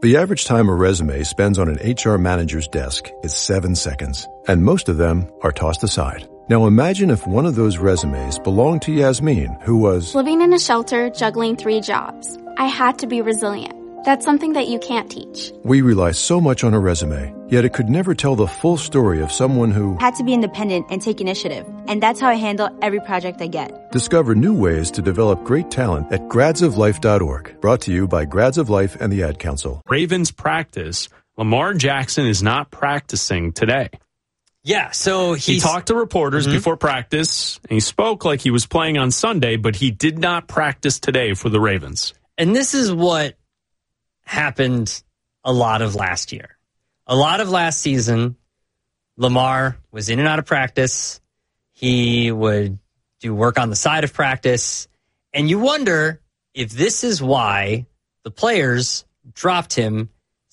The average time a resume spends on an HR manager's desk is 7 seconds, and most of them are tossed aside. Now imagine if one of those resumes belonged to Yasmin, who was living in a shelter, juggling 3 jobs. I had to be resilient. That's something that you can't teach. We rely so much on a resume, yet it could never tell the full story of someone who had to be independent and take initiative. And that's how I handle every project I get. Discover new ways to develop great talent at gradsoflife.org. Brought to you by Grads of Life and the Ad Council. Ravens practice. Lamar Jackson is not practicing today. Yeah, so he talked to reporters before practice, and he spoke like he was playing on Sunday, but he did not practice today for the Ravens. And this is what happened a lot of last year. A lot of last season, Lamar was in and out of practice. He would do work on the side of practice. And you wonder if this is why the players dropped him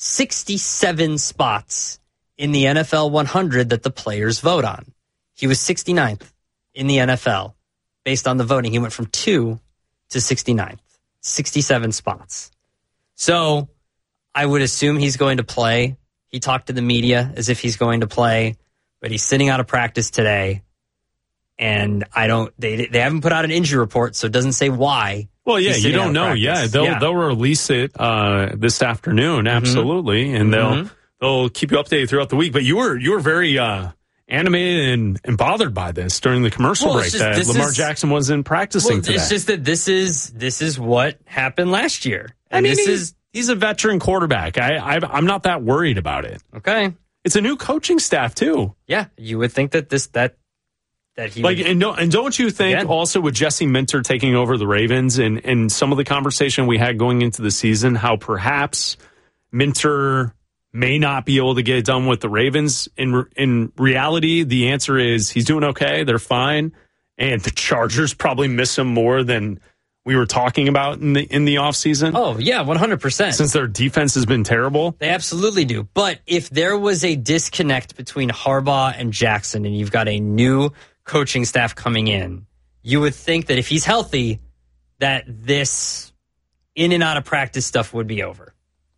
67 spots in the NFL 100 that the players vote on. He was 69th in the NFL based on the voting. He went from 2 to 69th, 67 spots. So I would assume he's going to play. He talked to the media as if he's going to play, but he's sitting out of practice today. And they haven't put out an injury report, so it doesn't say why. Well, yeah, you don't know. Yeah, they'll release it this afternoon, absolutely, and they'll keep you updated throughout the week. But you were very animated and bothered by this during the commercial break that Lamar Jackson wasn't practicing today. It's just that this is what happened last year. And I mean, he's a veteran quarterback. I'm not that worried about it. Okay, it's a new coaching staff too. Yeah, you would think that he like, and don't you think also with Jesse Minter taking over the Ravens and some of the conversation we had going into the season, how perhaps Minter may not be able to get it done with the Ravens. In reality, the answer is he's doing okay. They're fine. And the Chargers probably miss him more than we were talking about in the offseason. Oh, yeah, 100%. Since their defense has been terrible. They absolutely do. But if there was a disconnect between Harbaugh and Jackson and you've got a new coaching staff coming in, you would think that if he's healthy, that this in and out of practice stuff would be over.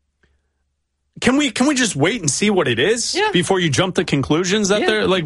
Can we just wait and see what it is before you jump to conclusions that they're like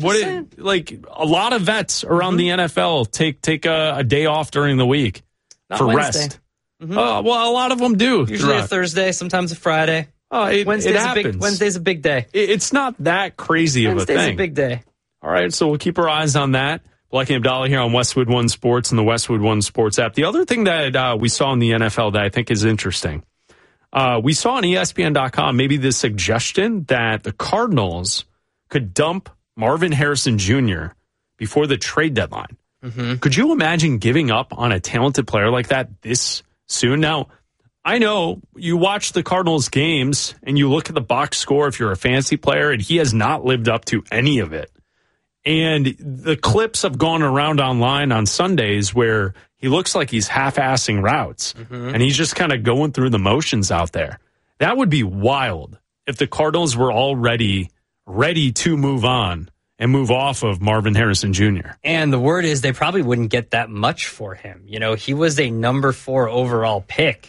a lot of vets around the NFL take a day off during the week for Wednesday. rest. Well, a lot of them do. Usually a Thursday, sometimes a Friday. Wednesday's a big day. It's not that crazy of a thing. Wednesday's a big day. All right, so we'll keep our eyes on that. Black and Abdallah here on Westwood One Sports and the Westwood One Sports app. The other thing that we saw in the NFL that I think is interesting, we saw on ESPN.com maybe the suggestion that the Cardinals could dump Marvin Harrison Jr. before the trade deadline. Could you imagine giving up on a talented player like that this soon? Now, I know you watch the Cardinals games and you look at the box score if you're a fantasy player, and he has not lived up to any of it. And the clips have gone around online on Sundays where he looks like he's half-assing routes, and he's just kind of going through the motions out there. That would be wild if the Cardinals were already ready to move on and move off of Marvin Harrison Jr. And the word is they probably wouldn't get that much for him. You know, he was a number 4 overall pick.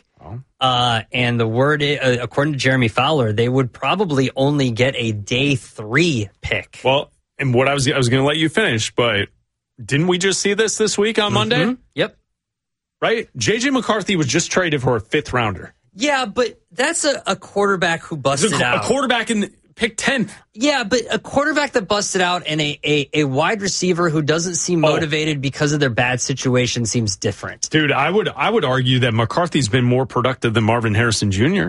And the word, according to Jeremy Fowler, they would probably only get a day 3 pick. Well, and what I was going to let you finish, but didn't we just see this week on Monday? Yep. Right? J.J. McCarthy was just traded for a 5th rounder. Yeah, but that's a quarterback who busted out. A quarterback in pick 10th. Yeah, but a quarterback that busted out and a wide receiver who doesn't seem motivated because of their bad situation seems different. Dude, I would argue that McCarthy's been more productive than Marvin Harrison Jr.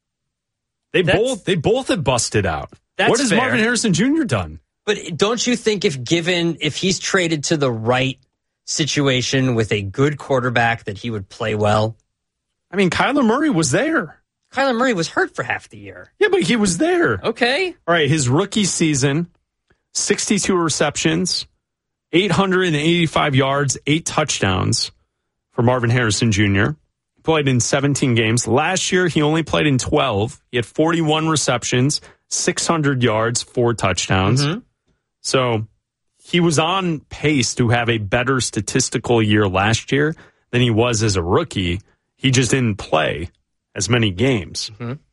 They both have busted out. What has Marvin Harrison Jr. done? But don't you think if he's traded to the right situation with a good quarterback that he would play well? I mean, Kyler Murray was there. Kyler Murray was hurt for half the year. Yeah, but he was there. Okay. All right, his rookie season, 62 receptions, 885 yards, 8 touchdowns for Marvin Harrison Jr. He played in 17 games. Last year, he only played in 12. He had 41 receptions, 600 yards, 4 touchdowns. So he was on pace to have a better statistical year last year than he was as a rookie. He just didn't play as many games.